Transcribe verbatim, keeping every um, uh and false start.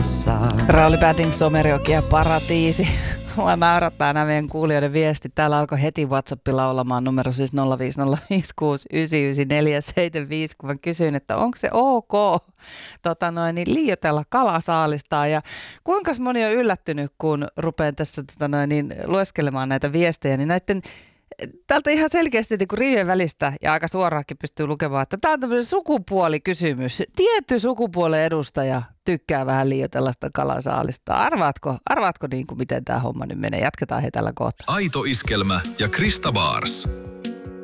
vessassa. Rauli Päätin, Somerjoki ja Paratiisi. Mua naurattaa nämä meidän kuulijoiden viesti. Täällä alkoi heti WhatsAppilla olamaan numero siis nolla viisi nolla viisi kuusi yhdeksän yhdeksän neljä seitsemän viisi, kun mä kysyin, että onko se ok tota noin, niin liioitella kalasaalistaa. Ja kuinka moni on yllättynyt, kun rupean tässä tota noin, niin lueskelemaan näitä viestejä, niin näiden täältä ihan selkeästi niin kuin rivien välistä ja aika suoraankin pystyy lukemaan, että tämä on tämmöinen sukupuolikysymys. Tietty sukupuolen edustaja tykkää vähän liioitella sitä kalasaalista. Arvaatko, arvaatko niin kuin miten tämä homma nyt menee? Jatketaan he tällä kohtaa. Aito Iskelmä ja Krista Baars.